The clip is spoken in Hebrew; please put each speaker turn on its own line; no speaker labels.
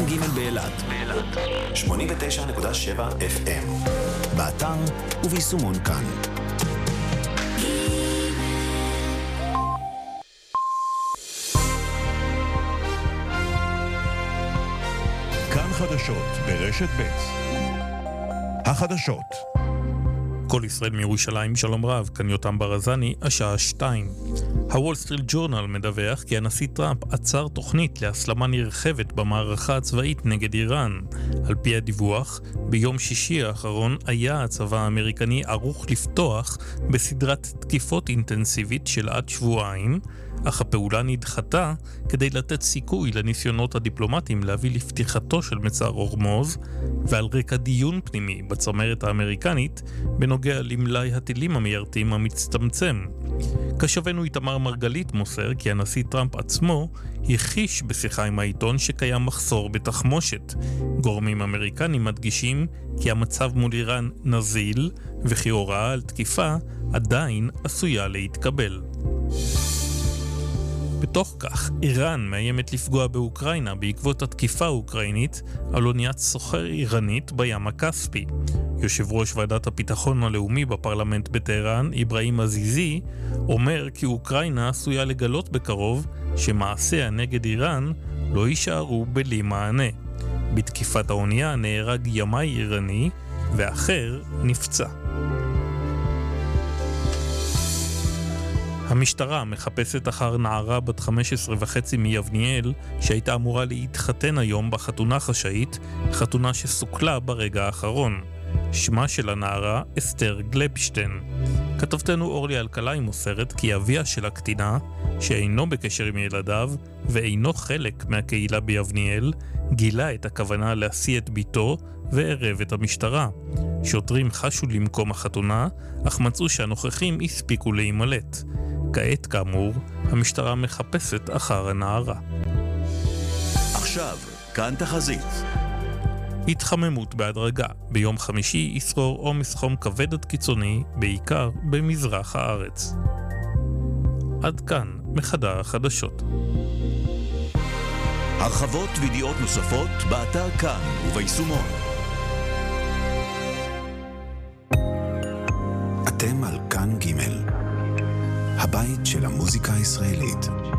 ג' באילת 89.7 FM באתר וביישומון כאן.
כאן חדשות ברשת ב'. החדשות. כל ישראל מירושלים, שלום רב, כאן יותם ברזני, השעה 2. הוול סטריט ג'ורנל מדווח כי הנשיא טראמפ עצר תוכנית להסלמה נרחבת במערכה הצבאית נגד איראן. על פי הדיווח, ביום שישי האחרון היה הצבא האמריקני ערוך לפתוח בסדרת תקיפות אינטנסיבית של עד שבועיים, אך הפעולה נדחתה כדי לתת סיכוי לניסיונות הדיפלומטיים להביא לפתיחתו של מצר הורמוז, ועל רקע דיון פנימי בצמרת האמריקנית בנוגע למלאי הטילים המיירטים המצטמצם. כשבנו איתמר מרגלית מוסר כי הנשיא טראמפ עצמו הכחיש בשיחה עם העיתון שקיים מחסור בתחמושת. גורמים אמריקנים מדגישים כי המצב מול איראן נזיל, וכי הוראה על תקיפה עדיין עשויה להתקבל. בתוך כך, איראן מאיימת לפגוע באוקראינה בעקבות התקיפה האוקראינית על אוניית סוחר איראנית בים הכספי. יושב ראש ועדת הביטחון הלאומי בפרלמנט בטהרן, אברהים עזיזי, אומר כי אוקראינה עשויה לגלות בקרוב שמעשיה נגד איראן לא יישארו בלי מענה. בתקיפת האונייה נהרג ימאי איראני ואחר נפצע. המשטרה מחפשת אחר נערה בת 15.5 מיבניאל שהייתה אמורה להתחתן היום בחתונה חשאית, חתונה שסוכלה ברגע האחרון. שמה של הנערה אסתר גלבשטיין. כתבתנו אורלי אלקלעי מוסרת כי אביה של הקטינה, שאינו בקשר עם ילדיו ואינו חלק מהקהילה ביבניאל, גילה את הכוונה להשיא את ביתו וערב את המשטרה. שוטרים חשו למקום החתונה, אך מצאו שהנוכחים הספיקו להימלט. כעת, כאמור, המשטרה מחפשת אחר הנערה.
עכשיו, כאן תחזית.
התחממות בהדרגה. ביום חמישי ישרור עומס חום כבד עד קיצוני, בעיקר במזרח הארץ. עד כאן מחדר החדשות.
הרחבות וידיעות נוספות באתר כאן וביישומון. אתם על כאן ג', הבית של המוזיקה הישראלית.